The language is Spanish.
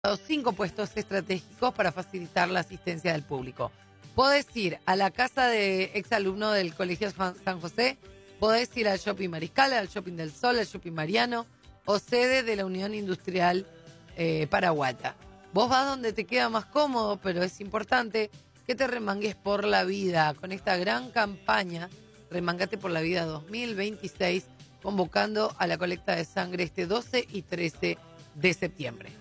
5 puestos estratégicos para facilitar la asistencia del público. Podés ir a la casa de exalumno del Colegio San José, podés ir al Shopping Mariscal, al Shopping del Sol, al Shopping Mariano o sede de la Unión Industrial Paraguaya. Vos vas donde te queda más cómodo, pero es importante que te remangues por la vida con esta gran campaña Remangate por la Vida 2026, convocando a la colecta de sangre este 12 y 13 de septiembre.